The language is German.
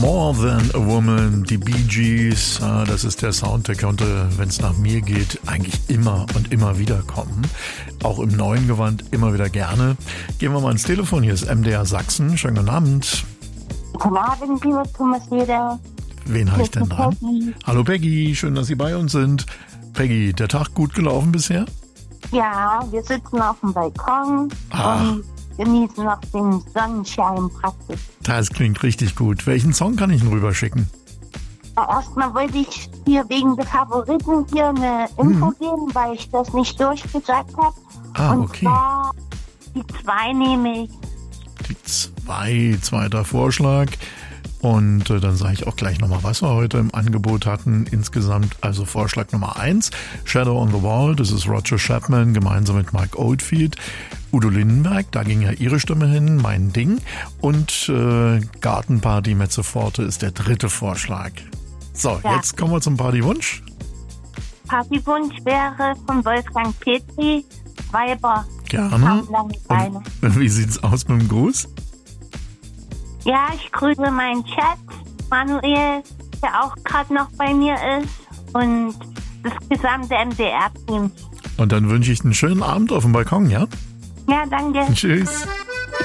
More Than a Woman, die Bee Gees, das ist der Sound, der könnte, wenn es nach mir geht, eigentlich immer und immer wieder kommen. Auch im neuen Gewand immer wieder gerne. Gehen wir mal ins Telefon, hier ist MDR Sachsen. Schönen guten Abend. Guten Abend, lieber Thomas Leder. Wen habe ich denn dran? Peggy. Hallo Peggy, schön, dass Sie bei uns sind. Peggy, der Tag gut gelaufen bisher? Ja, wir sitzen auf dem Balkon und genießen noch den Sonnenschein praktisch. Das klingt richtig gut. Welchen Song kann ich denn rüberschicken? Erstmal wollte ich hier wegen der Favoriten hier eine Info geben, weil ich das nicht durchgesagt habe. Und Okay. zwar die 2 nehme ich. Die zweiter Vorschlag. Und dann sage ich auch gleich nochmal, was wir heute im Angebot hatten. Insgesamt also Vorschlag Nummer 1, Shadow on the Wall, das ist Roger Chapman gemeinsam mit Mike Oldfield. Udo Lindenberg, da ging ja ihre Stimme hin, mein Ding. Und Gartenparty Mezzoforte ist der dritte Vorschlag. So, Ja. Jetzt kommen wir zum Partywunsch. Partywunsch wäre von Wolfgang Petri, Weiber. Gerne. Haben lange Beine. Und wie sieht's aus mit dem Gruß? Ja, ich grüße meinen Chat, Manuel, der auch gerade noch bei mir ist, und das gesamte MDR-Team. Und dann wünsche ich einen schönen Abend auf dem Balkon, ja? Ja, danke. Tschüss.